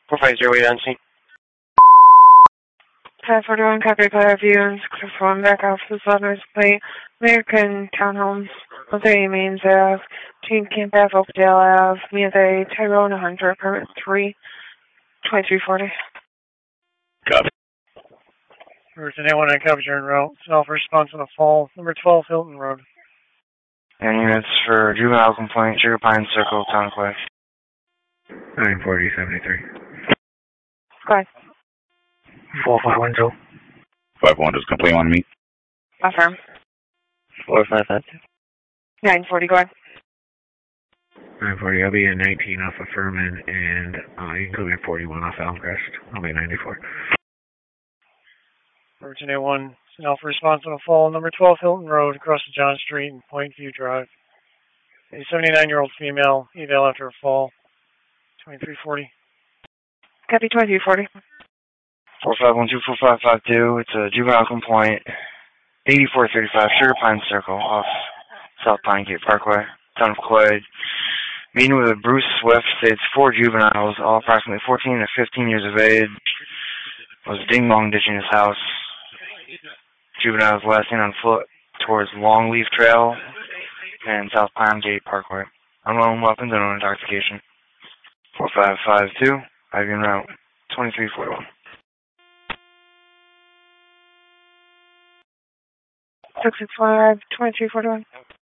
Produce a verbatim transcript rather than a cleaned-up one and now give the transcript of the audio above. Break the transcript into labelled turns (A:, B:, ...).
A: four five zero eight on scene.
B: five forty-one, copy, Cloud View, and six one back off the Southern Plate, American Townhomes, one thirty Mains Ave, Teen Camp Ave, Oakdale Ave, Mia Tyrone, one hundred, apartment three, twenty-three forty.
A: Copy.
C: Person A one on coverage en route, self response on the fall, number twelve Hilton Road.
D: And units for juvenile complaint, Sugar Pine Circle, Town Quay.
E: nine forty seventy-three.
B: Go ahead.
E: four five one two.
F: five one is complaint on me.
B: Affirm.
A: four five five two.
B: nine forty, go ahead.
E: nine forty, I'll be at nineteen off of Furman, and uh, you can go at forty-one off Elmcrest. I'll be at ninety-four.
C: Person A one, self response on the fall, number twelve Hilton Road, across the John Street and Point View Drive. A seventy-nine-year-old female, eval after a fall, twenty-three forty.
B: Copy, twenty-three forty.
D: four five one two, four five five two, it's a juvenile complaint, eighty-four thirty-five, Sugar Pine Circle, off South Pine Gate Parkway, Town of Clay. Meeting with Bruce Swift, states four juveniles, all approximately fourteen to fifteen years of age, was ding-dong ditching his house. Juveniles last seen on foot towards Longleaf Trail and South Pine Gate Parkway. Unknown weapons and intoxication. four five five two, I V en route, twenty-three forty-one.
B: six six five, twenty-three forty-one.